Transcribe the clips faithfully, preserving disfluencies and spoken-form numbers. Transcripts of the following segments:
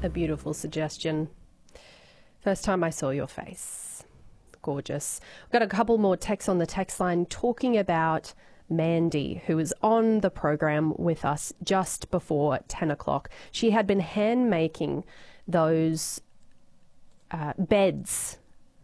A beautiful suggestion. First time I saw your face. Gorgeous. We've got a couple more texts on the text line talking about Mandy, who was on the program with us just before ten o'clock. She had been hand making those uh, beds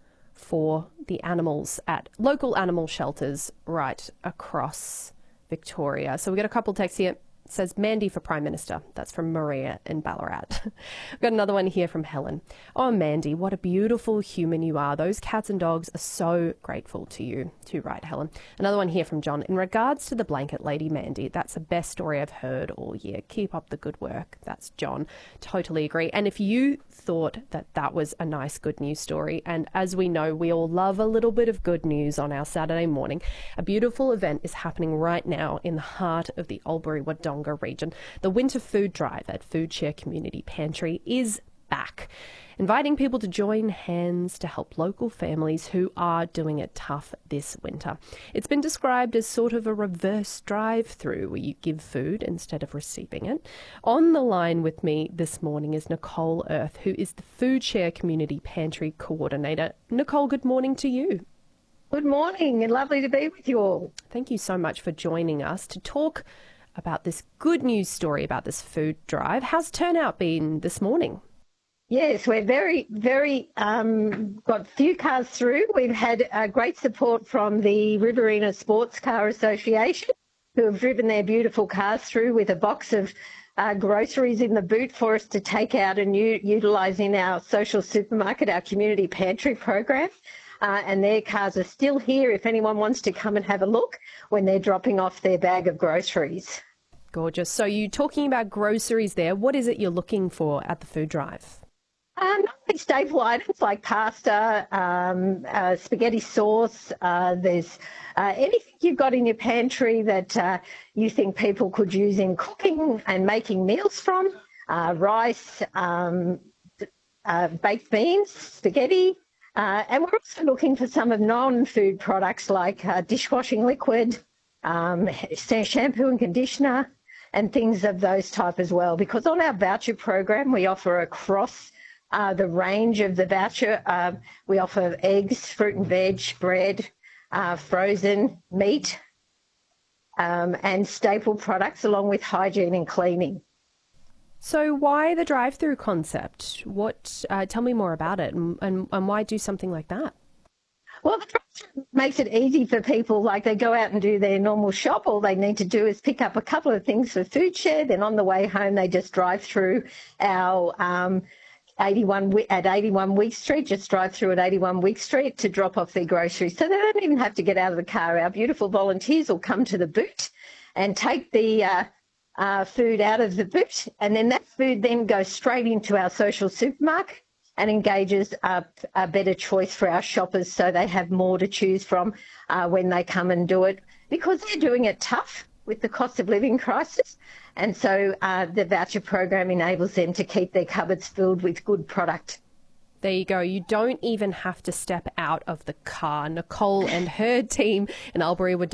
for the animals at local animal shelters right across Victoria. So we got a couple texts here. It says Mandy for Prime Minister. That's from Maria in Ballarat. We've got another one here from Helen. Oh, Mandy, what a beautiful human you are. Those cats and dogs are so grateful to you. Too right, Helen. Another one here from John. In regards to the blanket lady, Mandy, that's the best story I've heard all year. Keep up the good work. That's John. Totally agree. And if you thought that that was a nice good news story, and as we know, we all love a little bit of good news on our Saturday morning, a beautiful event is happening right now in the heart of the Albury-Wodonga region. The winter food drive at Foodshare Community Pantry is back, inviting people to join hands to help local families who are doing it tough this winter. It's been described as sort of a reverse drive-through where you give food instead of receiving it. On the line with me this morning is Nicole Earth, who is the Foodshare Community Pantry Coordinator. Nicole, good morning to you. Good morning, and lovely to be with you all. Thank you so much for joining us to talk about this good news story about this food drive. How's turnout been this morning? Yes, we're very, very, um, got a few cars through. We've had uh, great support from the Riverina Sports Car Association, who have driven their beautiful cars through with a box of uh, groceries in the boot for us to take out and u- utilise in our social supermarket, our community pantry program. Uh, and their cars are still here if anyone wants to come and have a look when they're dropping off their bag of groceries. Gorgeous. So you're talking about groceries there. What is it you're looking for at the food drive? Um, staple items like pasta, um, uh, spaghetti sauce. Uh, there's uh, anything you've got in your pantry that uh, you think people could use in cooking and making meals from. Uh, rice, um, uh, baked beans, spaghetti. Uh, and we're also looking for some of non-food products like uh, dishwashing liquid, um, shampoo and conditioner, and things of those type as well. Because on our voucher program, we offer across uh, the range of the voucher. Uh, we offer eggs, fruit and veg, bread, uh, frozen meat, um, and staple products, along with hygiene and cleaning. So why the drive-through concept? What? Uh, tell me more about it, and, and, and why do something like that? Well, the drive-through makes it easy for people. Like, they go out and do their normal shop. All they need to do is pick up a couple of things for Foodshare. Then on the way home, they just drive through our um, eighty-one at eighty-one Week Street. Just drive through at eighty-one Week Street to drop off their groceries. So they don't even have to get out of the car. Our beautiful volunteers will come to the boot and take the uh, Uh, food out of the boot, and then that food then goes straight into our social supermarket and engages a, a better choice for our shoppers, so they have more to choose from uh, when they come and do it, because they're doing it tough with the cost of living crisis. And so uh, the voucher program enables them to keep their cupboards filled with good product. There you go. You don't even have to step out of the car. Nicole and her team in Albury-Wodonga